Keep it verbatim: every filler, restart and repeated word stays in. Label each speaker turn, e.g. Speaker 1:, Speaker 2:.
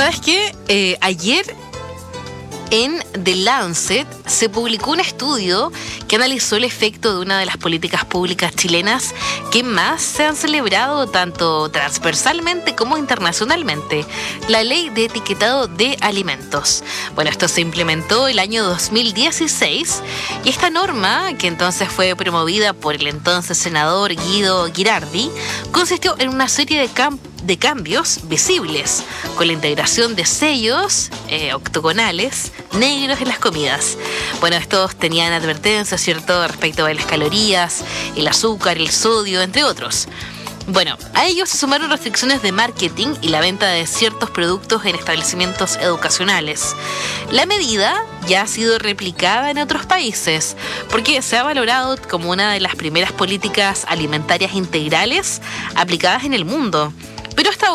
Speaker 1: ¿Sabes qué? Eh, ayer en The Lancet se publicó un estudio que analizó el efecto de una de las políticas públicas chilenas que más se han celebrado tanto transversalmente como internacionalmente, la Ley de Etiquetado de Alimentos. Bueno, esto se implementó el año dos mil dieciséis y esta norma, que entonces fue promovida por el entonces senador Guido Girardi, consistió en una serie de campos de cambios visibles, con la integración de sellos eh, octogonales negros en las comidas. Bueno, estos tenían advertencias, ¿cierto?, respecto a las calorías, el azúcar, el sodio, entre otros. Bueno, a ellos se sumaron restricciones de marketing y la venta de ciertos productos en establecimientos educacionales. La medida ya ha sido replicada en otros países, porque se ha valorado como una de las primeras políticas alimentarias integrales aplicadas en el mundo. Pero esta